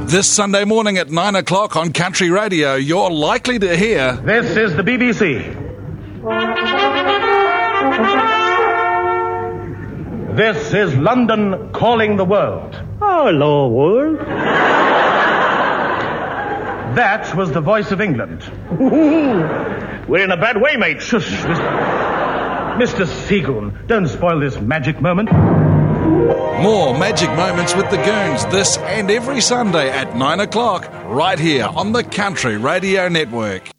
This Sunday morning at 9 o'clock on Country Radio, you're likely to hear... This is the BBC. This is London calling the world. Hello, world. That was the voice of England. We're in a bad way, mate. Shush, Mr. Seagoon, don't spoil this magic moment. More magic moments with the Goons this and every Sunday at 9 o'clock, right here on the Country Radio Network.